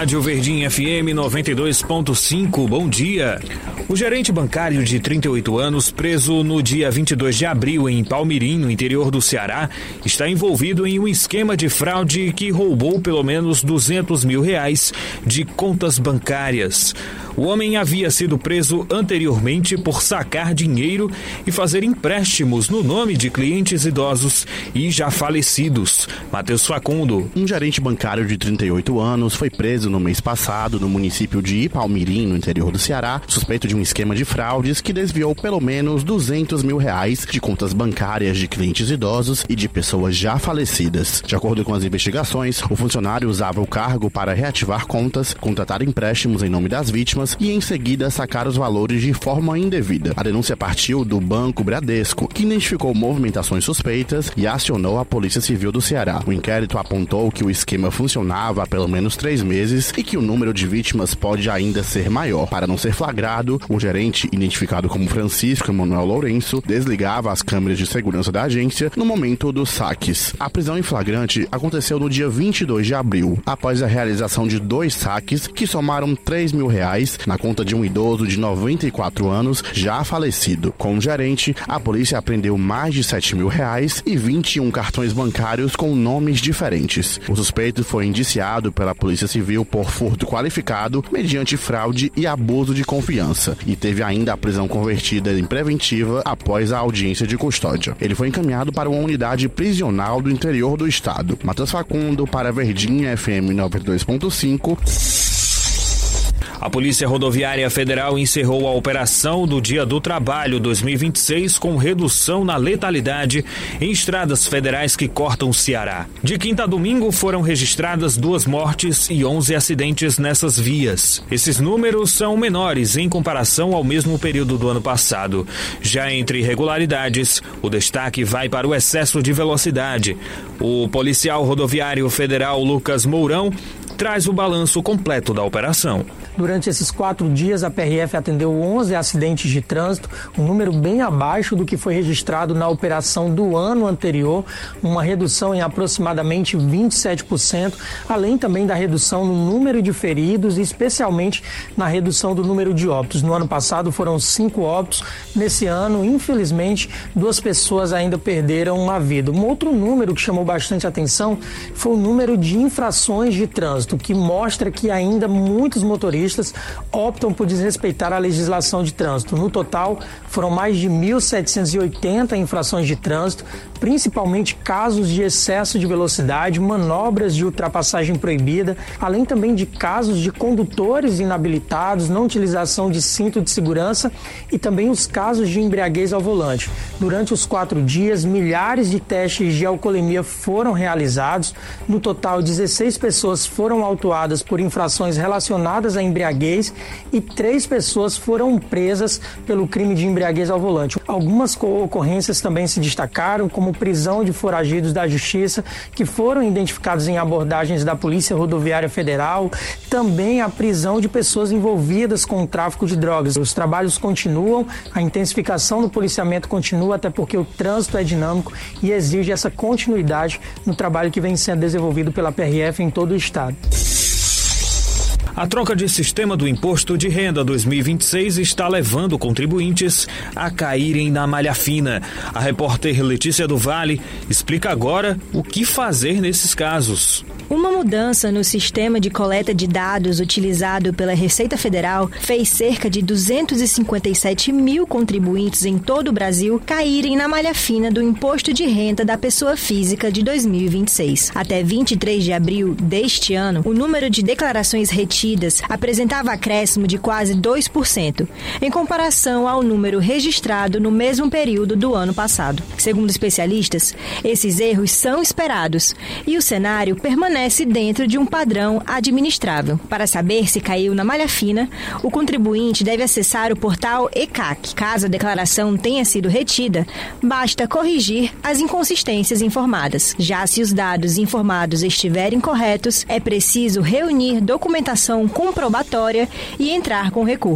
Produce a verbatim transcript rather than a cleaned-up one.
Rádio Verdinha F M noventa e dois ponto cinco, bom dia. O gerente bancário de trinta e oito anos, preso no dia vinte e dois de abril em Palmirim, no interior do Ceará, está envolvido em um esquema de fraude que roubou pelo menos duzentos mil reais de contas bancárias. O homem havia sido preso anteriormente por sacar dinheiro e fazer empréstimos no nome de clientes idosos e já falecidos. Matheus Facundo. Um gerente bancário de trinta e oito anos foi preso no mês passado no município de Ipalmirim, no interior do Ceará, suspeito de um esquema de fraudes que desviou pelo menos duzentos mil reais de contas bancárias de clientes idosos e de pessoas já falecidas. De acordo com as investigações, o funcionário usava o cargo para reativar contas, contratar empréstimos em nome das vítimas e em seguida sacar os valores de forma indevida. A denúncia partiu do Banco Bradesco, que identificou movimentações suspeitas e acionou a Polícia Civil do Ceará. O inquérito apontou que o esquema funcionava há pelo menos três meses e que o número de vítimas pode ainda ser maior. Para não ser flagrado, o gerente, identificado como Francisco Emanuel Lourenço, desligava as câmeras de segurança da agência no momento dos saques. A prisão em flagrante aconteceu no dia vinte e dois de abril, após a realização de dois saques que somaram três mil reais na conta de um idoso de noventa e quatro anos já falecido. Com o gerente, a polícia apreendeu mais de sete mil reais e vinte e um cartões bancários com nomes diferentes. O suspeito foi indiciado pela Polícia Civil por furto qualificado mediante fraude e abuso de confiança e teve ainda a prisão convertida em preventiva após a audiência de custódia. Ele foi encaminhado para uma unidade prisional do interior do estado. Matheus Facundo para Verdinha F M noventa e dois ponto cinco. A Polícia Rodoviária Federal encerrou a operação do Dia do Trabalho dois mil e vinte e seis com redução na letalidade em estradas federais que cortam o Ceará. De quinta a domingo foram registradas duas mortes e onze acidentes nessas vias. Esses números são menores em comparação ao mesmo período do ano passado. Já entre irregularidades, o destaque vai para o excesso de velocidade. O policial rodoviário federal Lucas Mourão traz o balanço completo da operação. Durante esses quatro dias, a P R F atendeu onze acidentes de trânsito, um número bem abaixo do que foi registrado na operação do ano anterior, uma redução em aproximadamente vinte e sete por cento, além também da redução no número de feridos e especialmente na redução do número de óbitos. No ano passado foram cinco óbitos, nesse ano, infelizmente, duas pessoas ainda perderam a vida. Um outro número que chamou bastante atenção foi o número de infrações de trânsito, que mostra que ainda muitos motoristas optam por desrespeitar a legislação de trânsito. No total, foram mais de mil setecentas e oitenta infrações de trânsito, principalmente casos de excesso de velocidade, manobras de ultrapassagem proibida, além também de casos de condutores inabilitados, não utilização de cinto de segurança e também os casos de embriaguez ao volante. Durante os quatro dias, milhares de testes de alcoolemia foram realizados. No total, dezesseis pessoas foram autuadas por infrações relacionadas à embriaguez e três pessoas foram presas pelo crime de embriaguez ao volante. Algumas ocorrências também se destacaram, como prisão de foragidos da Justiça, que foram identificados em abordagens da Polícia Rodoviária Federal, também a prisão de pessoas envolvidas com o tráfico de drogas. Os trabalhos continuam, a intensificação do policiamento continua, até porque o trânsito é dinâmico e exige essa continuidade no trabalho que vem sendo desenvolvido pela P R F em todo o estado. A troca de sistema do Imposto de Renda dois mil e vinte e seis está levando contribuintes a caírem na malha fina. A repórter Letícia do Vale explica agora o que fazer nesses casos. Uma mudança no sistema de coleta de dados utilizado pela Receita Federal fez cerca de duzentos e cinquenta e sete mil contribuintes em todo o Brasil caírem na malha fina do Imposto de Renda da Pessoa Física de dois mil e vinte e seis. Até vinte e três de abril deste ano, o número de declarações retidas apresentava acréscimo de quase dois por cento, em comparação ao número registrado no mesmo período do ano passado. Segundo especialistas, esses erros são esperados e o cenário permanece dentro de um padrão administrável. Para saber se caiu na malha fina, o contribuinte deve acessar o portal E C A C. Caso a declaração tenha sido retida, basta corrigir as inconsistências informadas. Já se os dados informados estiverem corretos, é preciso reunir documentação comprobatória e entrar com recurso.